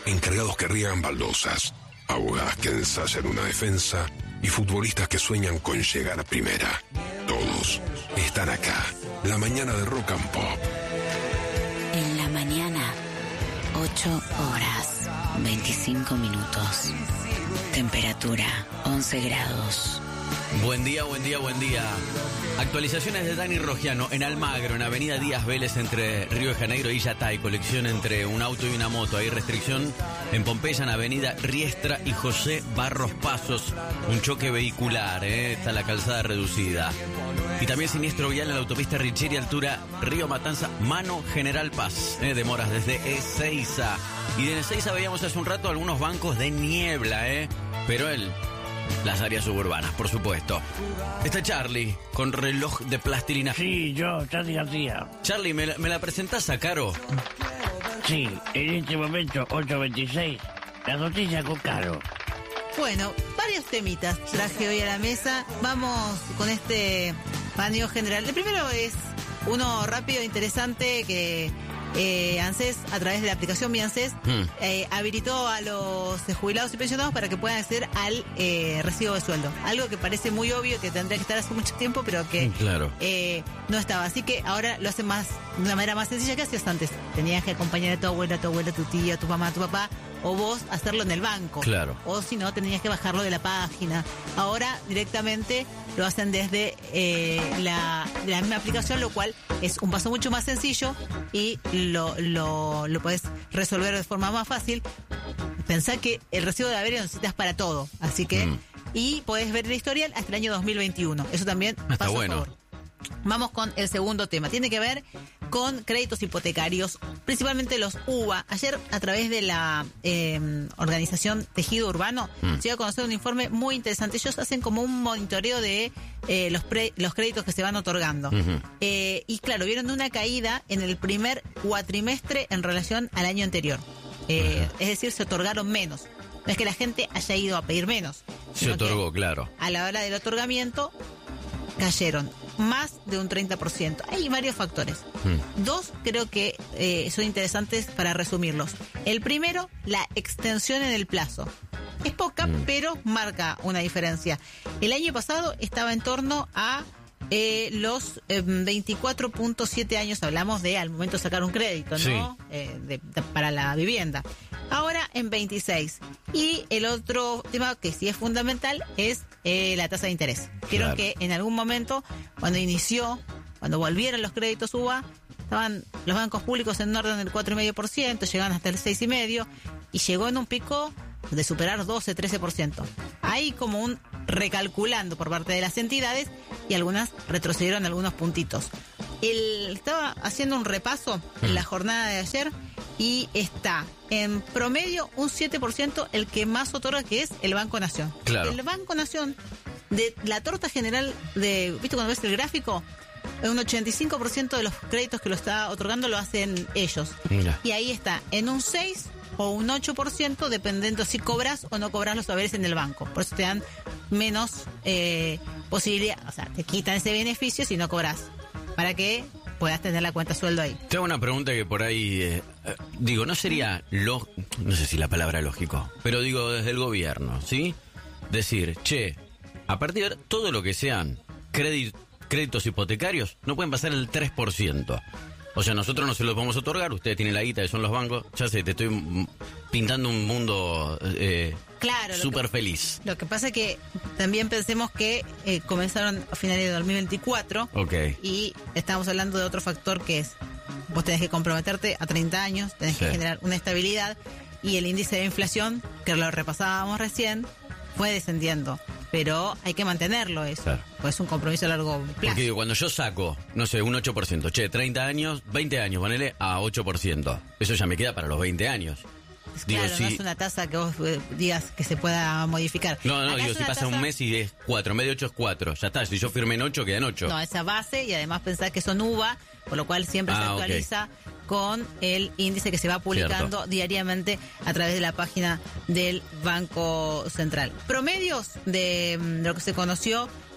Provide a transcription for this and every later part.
encargados que riegan baldosas, abogadas que ensayan una defensa y futbolistas que sueñan con llegar a primera. Todos están acá. La mañana de Rock and Pop. En la mañana, 8 horas, 25 minutos. Temperatura, 11 grados. Buen día, buen día, buen día. Actualizaciones de Dani Rogiano en Almagro, en Avenida Díaz Vélez entre Río de Janeiro y Yatay. Colección entre un auto y una moto. Hay restricción en Pompeya, en Avenida Riestra y José Barros Pasos. Un choque vehicular, está la calzada reducida. Y también siniestro vial en la autopista Richeri, altura Río Matanza, Mano General Paz. Demoras desde Ezeiza. Y de Ezeiza veíamos hace un rato algunos bancos de niebla, pero las áreas suburbanas, por supuesto. Está Charlie, con reloj de plastilina. Sí, yo, Charlie García. Charlie, ¿me la presentás a Caro? Sí, en este momento, 8:26, la noticia con Caro. Bueno, varios temitas traje hoy a la mesa. Vamos con este paneo general. El primero es uno rápido e interesante que ANSES, a través de la aplicación Mi ANSES, habilitó a los jubilados y pensionados para que puedan acceder al recibo de sueldo. Algo que parece muy obvio, que tendría que estar hace mucho tiempo, pero que claro, no estaba. Así que ahora lo hacen de una manera más sencilla que hacías antes. Tenías que acompañar a tu abuela, tu tía, tu mamá, tu papá, o vos hacerlo en el banco. Claro. O si no, tenías que bajarlo de la página. Ahora directamente lo hacen desde la misma aplicación, lo cual es un paso mucho más sencillo y lo puedes resolver de forma más fácil. Pensá que el recibo de haber lo necesitas para todo, así que y podés ver el historial hasta el año 2021. Eso también está bueno. A favor. Vamos con el segundo tema. Tiene que ver con créditos hipotecarios, principalmente los UBA. Ayer, a través de la organización Tejido Urbano, se iba a conocer un informe muy interesante. Ellos hacen como un monitoreo de los créditos que se van otorgando. Y claro, vieron una caída en el primer cuatrimestre en relación al año anterior. Es decir, se otorgaron menos. No es que la gente haya ido a pedir menos. Se otorgó, claro. A la hora del otorgamiento, cayeron más de un 30%. Hay varios factores. Dos creo que son interesantes para resumirlos. El primero, la extensión en el plazo. Es poca, pero marca una diferencia. El año pasado estaba en torno a los 24.7 años, hablamos de al momento de sacar un crédito, ¿no? Sí. Para la vivienda. Ahora en 26. Y el otro tema que sí es fundamental es la tasa de interés. Vieron que en algún momento, cuando volvieron los créditos UBA, estaban los bancos públicos en orden del 4,5%, llegaban hasta el 6,5%, y llegó en un pico de superar 12, 13%. Hay como un recalculando por parte de las entidades y algunas retrocedieron algunos puntitos. Estaba haciendo un repaso en la jornada de ayer y está en promedio un 7% el que más otorga, que es el Banco Nación. Claro. El Banco Nación, de la torta general ¿viste cuando ves el gráfico? Un 85% de los créditos que lo está otorgando lo hacen ellos. Mira. Y ahí está, en un 6 o un 8%, dependiendo si cobras o no cobras los saberes en el banco. Por eso te dan menos posibilidad, o sea, te quitan ese beneficio si no cobras, para que puedas tener la cuenta sueldo ahí. Te hago una pregunta que por ahí, no sería, no sé si la palabra es lógico, pero digo desde el gobierno, ¿sí? Decir, a partir de todo lo que sean créditos hipotecarios, no pueden pasar el 3%. O sea, nosotros no se los vamos a otorgar, ustedes tienen la guita, que son los bancos. Ya sé, te estoy pintando un mundo súper feliz. Lo que pasa es que también pensemos que comenzaron a finales de 2024. Ok. Y estamos hablando de otro factor que es, vos tenés que comprometerte a 30 años, tenés que generar una estabilidad, y el índice de inflación, que lo repasábamos recién, fue descendiendo. Pero hay que mantenerlo eso. Claro. Pues es un compromiso a largo plazo. Porque digo, cuando yo saco, no sé, un 8%, 30 años, 20 años, ponele a 8%. Eso ya me queda para los 20 años. Claro, no es una tasa que vos digas que se pueda modificar. No, digo, si pasa un mes y es 4, en vez de 8 es 4, ya está, si yo firmé en 8, quedan 8. No, esa base, y además pensar que son UVA, por lo cual siempre se actualiza con el índice que se va publicando diariamente a través de la página del Banco Central. Promedios de lo que se conoció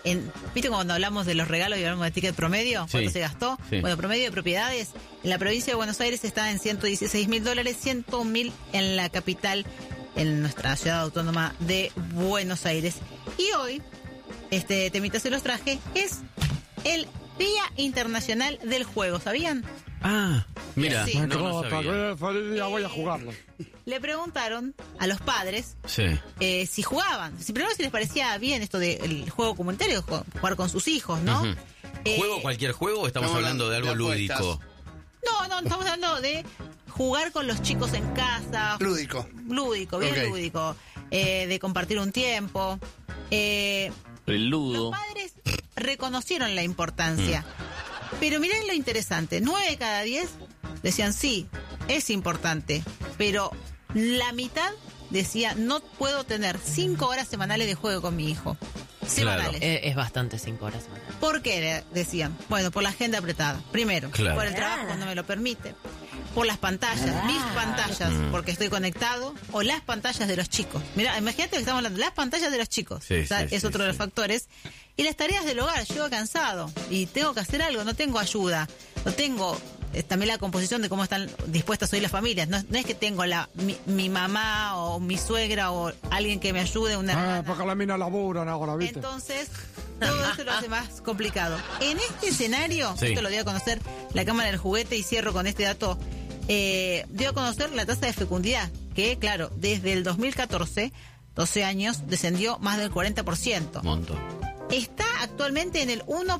¿Viste cuando hablamos de los regalos y hablamos de ticket promedio? ¿Cuánto se gastó? Sí. Bueno, promedio de propiedades en la provincia de Buenos Aires está en $116.000, $101.000 en la capital, en nuestra ciudad autónoma de Buenos Aires. Y hoy, temita se los traje, es el Día Internacional del Juego, ¿sabían? Ah, mira, Sí. no sabía. Feliz día, voy a jugarlo. Le preguntaron a los padres Sí. si jugaban, primero si les parecía bien esto del juego comunitario, jugar con sus hijos, ¿no? Ujú. ¿Juego, cualquier juego o estamos hablando de algo lúdico? No, estamos hablando de jugar con los chicos en casa. Lúdico. Lúdico, bien Ok. lúdico. De compartir un tiempo. El Los ludo. padres reconocieron la importancia. Pero miren lo interesante, 9 de cada 10 decían sí, es importante, pero la mitad decía no puedo tener 5 horas semanales de juego con mi hijo. Semanales. Es bastante 5 horas semanales. ¿Por qué? Decían. Bueno, por la agenda apretada. Primero, Claro. por el trabajo no me lo permite. Por las pantallas, mis pantallas, porque estoy conectado, o las pantallas de los chicos. Mira, imagínate que estamos hablando de las pantallas de los chicos. Sí, O sea, sí, es sí, otro de los sí. factores. Y las tareas del hogar, llego cansado y tengo que hacer algo, no tengo ayuda, no tengo también la composición de cómo están dispuestas hoy las familias. No es que tengo mi mamá o mi suegra o alguien que me ayude, una hermana. Porque las minas laburan ahora, ¿viste? Entonces, todo eso lo hace más complicado. En este escenario, Sí. esto lo dio a conocer la Cámara del Juguete y cierro con este dato, dio a conocer la tasa de fecundidad, que claro, desde el 2014, 12 años, descendió más del 40%. Montón. Está actualmente en el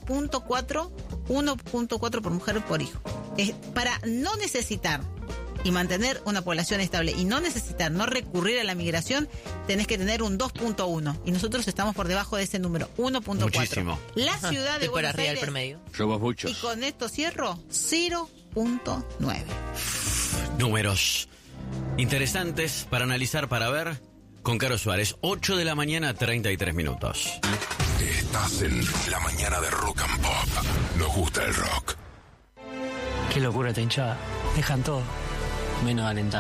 1.4 por mujer por hijo. Para no necesitar y mantener una población estable y no recurrir a la migración, tenés que tener un 2.1 y nosotros estamos por debajo de ese número, 1.4. Muchísimo. La ciudad de Estoy por Buenos arriba del Aires, promedio. Somos y muchos. con esto cierro, 0.9. Números interesantes para analizar, para ver, con Caro Suárez. 8 de la mañana, 33 minutos. Estás en la mañana de Rock and Pop. Nos gusta el rock. Qué locura esta hinchada. Dejan todo, menos alentar.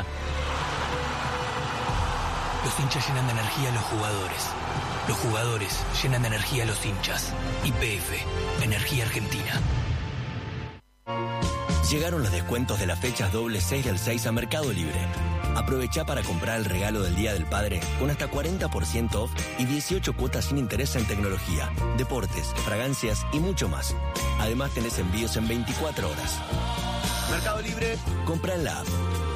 Los hinchas llenan de energía a los jugadores. Los jugadores llenan de energía a los hinchas. YPF, Energía Argentina. Llegaron los descuentos de las fechas doble 6 del 6 a Mercado Libre. Aprovecha para comprar el regalo del Día del Padre con hasta 40% off y 18 cuotas sin interés en tecnología, deportes, fragancias y mucho más. Además tenés envíos en 24 horas. Mercado Libre, compra en la app.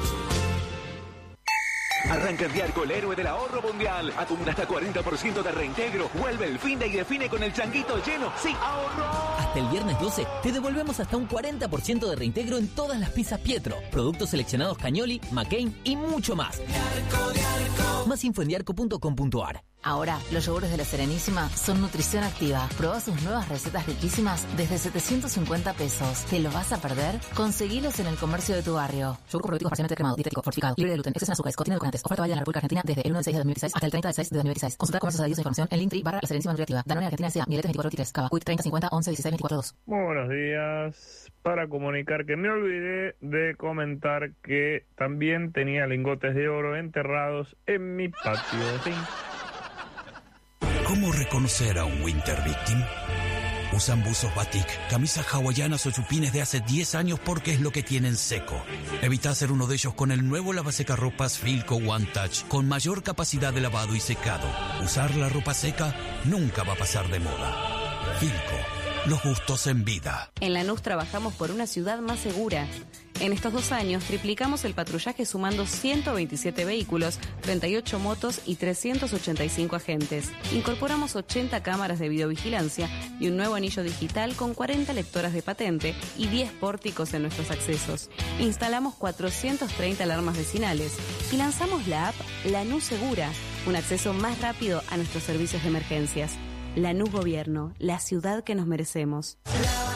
Arranca el día con el héroe del ahorro mundial. Acumula hasta 40% de reintegro. Vuelve el fin de y define con el changuito lleno. ¡Sí, ahorro! Hasta el viernes 12 te devolvemos hasta un 40% de reintegro en todas las pizzas Pietro, productos seleccionados Cagnoli, McCain y mucho más. Más info en diarco.com.ar. Ahora, los yogures de La Serenísima son nutrición activa. Probá sus nuevas recetas riquísimas desde 750 pesos. ¿Te lo vas a perder? Conseguilos en el comercio de tu barrio. Yogur probiótico parcialmente cremado, dietético, fortificado, libre de gluten, exceso en azúcares, contiene edulcorantes. Oferta válida en la República Argentina desde el 1 de 6 de 2016 hasta el 30 de 6 de 2016. Consulta comercios adheridos a información en Linktree/La Serenísima Nutriactiva. Danone Argentina S.A. Miletes 2423. Cava. Quick 30 50 11 16 24 2. Muy buenos días. Para comunicar que me olvidé de comentar que también tenía lingotes de oro enterrados en mi patio. Sí. ¿Cómo reconocer a un Winter Victim? Usan buzos batik, camisas hawaianas o chupines de hace 10 años porque es lo que tienen seco. Evita hacer uno de ellos con el nuevo lavasecarropas Filco One Touch, con mayor capacidad de lavado y secado. Usar la ropa seca nunca va a pasar de moda. Filco, los gustos en vida. En Lanús trabajamos por una ciudad más segura. En estos 2 años triplicamos el patrullaje sumando 127 vehículos, 38 motos y 385 agentes. Incorporamos 80 cámaras de videovigilancia y un nuevo anillo digital con 40 lectoras de patente y 10 pórticos en nuestros accesos. Instalamos 430 alarmas vecinales y lanzamos la app Lanús Segura, un acceso más rápido a nuestros servicios de emergencias. Lanús Gobierno, la ciudad que nos merecemos.